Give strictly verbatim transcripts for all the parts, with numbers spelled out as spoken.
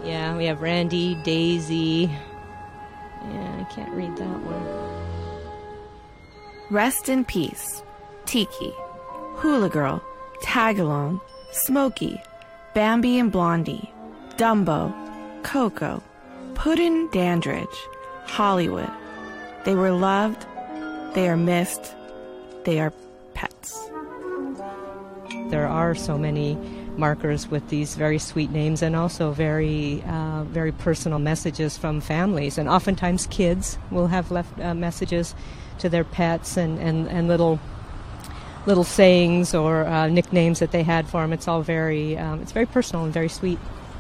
Yeah, we have Randy, Daisy. Yeah, I can't read that one. Rest in Peace, Tiki, Hula Girl, Tagalong, Smokey, Bambi and Blondie, Dumbo, Coco, Puddin' Dandridge, Hollywood. They were loved, they are missed, they are pets. There are so many markers with these very sweet names and also very uh, very personal messages from families. And oftentimes kids will have left uh, messages to their pets and, and, and little little sayings or uh, nicknames that they had for them. It's all very, um, it's very personal and very sweet.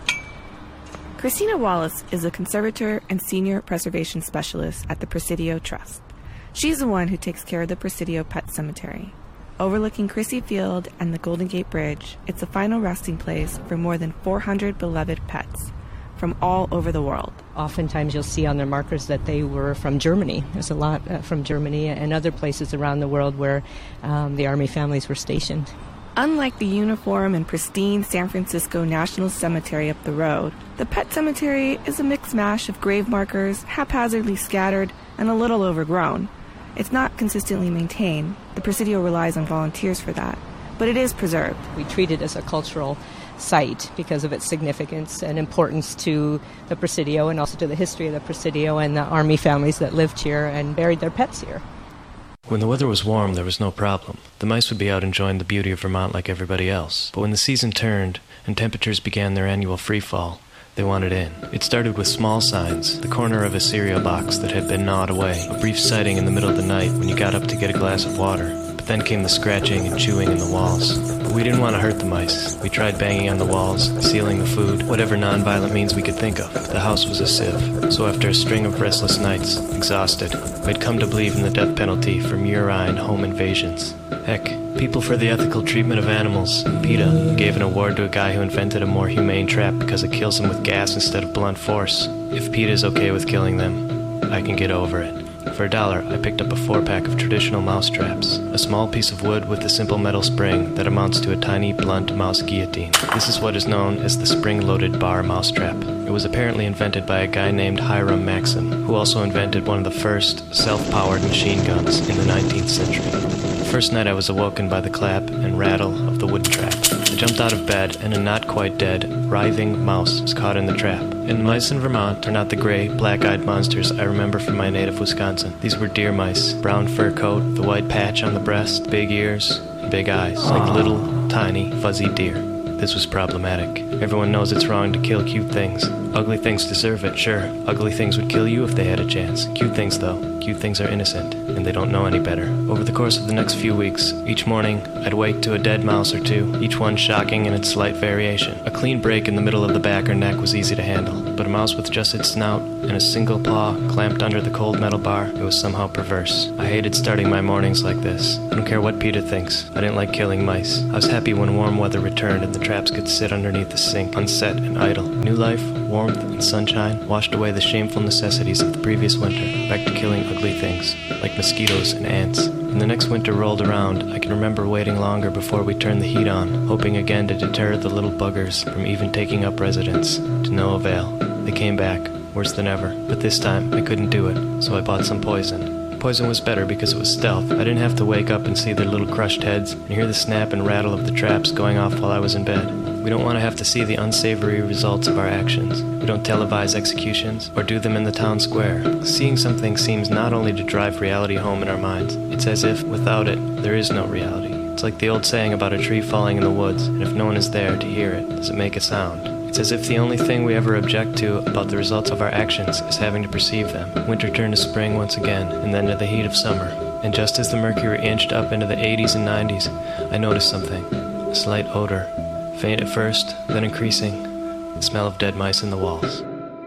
Christina Wallace is a conservator and senior preservation specialist at the Presidio Trust. She's the one who takes care of the Presidio Pet Cemetery. Overlooking Crissy Field and the Golden Gate Bridge, it's a final resting place for more than four hundred beloved pets from all over the world. Oftentimes you'll see on their markers that they were from Germany. There's a lot uh, from Germany and other places around the world where um, the Army families were stationed. Unlike the uniform and pristine San Francisco National Cemetery up the road, the Pet Cemetery is a mixed mash of grave markers, haphazardly scattered, and a little overgrown. It's not consistently maintained. The Presidio relies on volunteers for that, but it is preserved. We treat it as a cultural site because of its significance and importance to the Presidio and also to the history of the Presidio and the Army families that lived here and buried their pets here. When the weather was warm, there was no problem. The mice would be out enjoying the beauty of Vermont like everybody else. But when the season turned and temperatures began their annual freefall, they wanted in. It started with small signs, the corner of a cereal box that had been gnawed away, a brief sighting in the middle of the night when you got up to get a glass of water. But then came the scratching and chewing in the walls. But we didn't want to hurt the mice. We tried banging on the walls, sealing the food, whatever nonviolent means we could think of. The house was a sieve. So after a string of restless nights, exhausted, we'd come to believe in the death penalty for murine home invasions. Heck, People for the Ethical Treatment of Animals, PETA, gave an award to a guy who invented a more humane trap because it kills them with gas instead of blunt force. If PETA is okay with killing them, I can get over it. For a dollar, I picked up a four-pack of traditional mouse traps, a small piece of wood with a simple metal spring that amounts to a tiny, blunt mouse guillotine. This is what is known as the spring-loaded bar mousetrap. It was apparently invented by a guy named Hiram Maxim, who also invented one of the first self-powered machine guns in the nineteenth century. The first night I was awoken by the clap and rattle of the wood trap. I jumped out of bed, and a not-quite-dead, writhing mouse was caught in the trap. And the mice in Vermont are not the gray, black-eyed monsters I remember from my native Wisconsin. These were deer mice, brown fur coat, the white patch on the breast, big ears, and big eyes, like little, tiny, fuzzy deer. This was problematic. Everyone knows it's wrong to kill cute things. Ugly things deserve it, sure. Ugly things would kill you if they had a chance. Cute things, though. Cute things are innocent, and they don't know any better. Over the course of the next few weeks, each morning, I'd wake to a dead mouse or two, each one shocking in its slight variation. A clean break in the middle of the back or neck was easy to handle, but a mouse with just its snout and a single paw clamped under the cold metal bar, it was somehow perverse. I hated starting my mornings like this. I don't care what PETA thinks. I didn't like killing mice. I was happy when warm weather returned and the traps could sit underneath the sink, unset and idle. New life, warmth, and sunshine washed away the shameful necessities of the previous winter, back to killing ugly things, like mosquitoes and ants. When the next winter rolled around, I can remember waiting longer before we turned the heat on, hoping again to deter the little buggers from even taking up residence, to no avail. They came back, worse than ever, but this time I couldn't do it, so I bought some poison. Poison was better because it was stealth. I didn't have to wake up and see their little crushed heads and hear the snap and rattle of the traps going off while I was in bed. We don't want to have to see the unsavory results of our actions. We don't televise executions or do them in the town square. Seeing something seems not only to drive reality home in our minds, it's as if, without it, there is no reality. It's like the old saying about a tree falling in the woods, and if no one is there to hear it, does it make a sound? It's as if the only thing we ever object to about the results of our actions is having to perceive them. Winter turned to spring once again, and then to the heat of summer. And just as the mercury inched up into the eighties and nineties, I noticed something. A slight odor. Faint at first, then increasing. The smell of dead mice in the walls.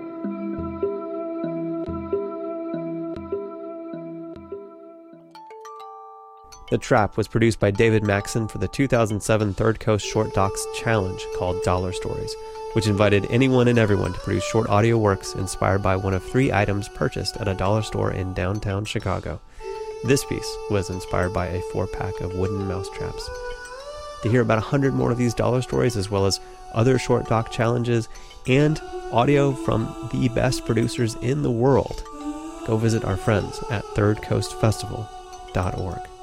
The Trap was produced by David Maxon for the two thousand seven Third Coast Short Docs Challenge called Dollar Stories, which invited anyone and everyone to produce short audio works inspired by one of three items purchased at a dollar store in downtown Chicago. This piece was inspired by a four-pack of wooden mouse traps. To hear about one hundred more of these dollar stories, as well as other short doc challenges and audio from the best producers in the world, go visit our friends at third coast festival dot org.